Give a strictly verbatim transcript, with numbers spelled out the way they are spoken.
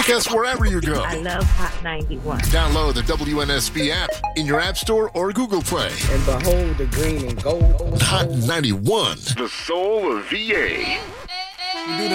Take us wherever you go. I love Hot ninety-one. Download the W N S B app in your App Store or Google Play. And behold the green and gold. Hot ninety-one, the soul of V A.